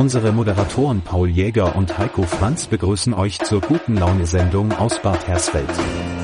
Unsere Moderatoren Paul Jäger und Heiko Franz begrüßen euch zur Guten Laune Sendung aus Bad Hersfeld.